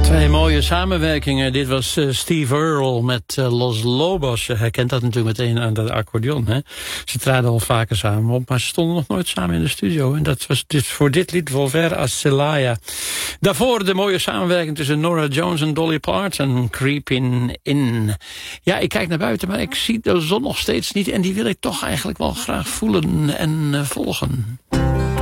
Twee mooie samenwerkingen. Dit was Steve Earle met Los Lobos. Je herkent dat natuurlijk meteen aan dat accordeon. Hè? Ze traden al vaker samen op, maar ze stonden nog nooit samen in de studio. En dat was dus voor dit lied Volver a Celaya. Daarvoor de mooie samenwerking tussen Norah Jones en Dolly Parton. Creeping In. Ja, ik kijk naar buiten, maar ik zie de zon nog steeds niet. En die wil ik toch eigenlijk wel graag voelen en volgen.